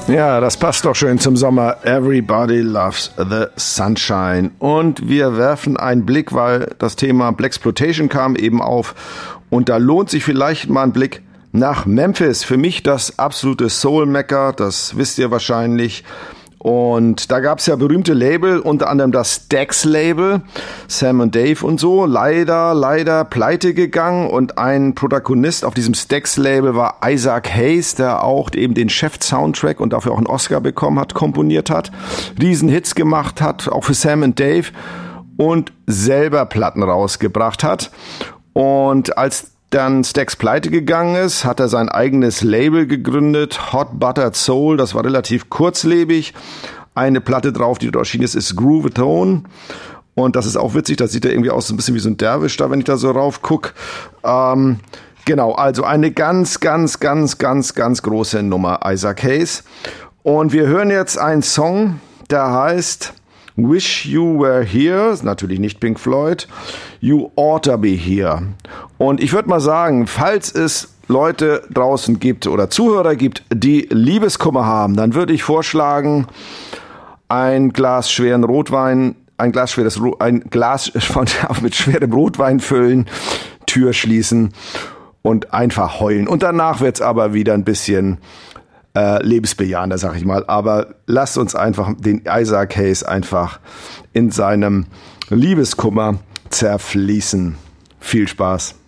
Ja, das passt doch schön zum Sommer. Everybody loves the sunshine. Und wir werfen einen Blick, weil das Thema Blaxploitation kam eben auf. Und da lohnt sich vielleicht mal ein Blick nach Memphis. Für mich das absolute Soul-Mekka, das wisst ihr wahrscheinlich. Und da gab's ja berühmte Label, unter anderem das Stax-Label, Sam und Dave und so, leider pleite gegangen. Und ein Protagonist auf diesem Stax-Label war Isaac Hayes, der auch eben den Chef-Soundtrack und dafür auch einen Oscar bekommen hat, komponiert hat, Riesenhits gemacht hat, auch für Sam und Dave und selber Platten rausgebracht hat. Und als dann Stax pleite gegangen ist, hat er sein eigenes Label gegründet, Hot Buttered Soul, das war relativ kurzlebig. Eine Platte drauf, die dort erschienen ist Groove-A-Tone. Und das ist auch witzig, das sieht ja irgendwie aus, ein bisschen wie so ein Derwisch da, wenn ich da so rauf guck. Genau, also eine ganz große Nummer, Isaac Hayes. Und wir hören jetzt einen Song, der heißt Wish You Were Here, natürlich nicht Pink Floyd, You Oughta Be Here. Und ich würde mal sagen, falls es Leute draußen gibt oder Zuhörer gibt, die Liebeskummer haben, dann würde ich vorschlagen, ein Glas mit schwerem Rotwein füllen, Tür schließen und einfach heulen. Und danach wird's aber wieder ein bisschen lebensbejahender, sag ich mal. Aber lasst uns einfach den Isaac Hayes einfach in seinem Liebeskummer zerfließen. Viel Spaß.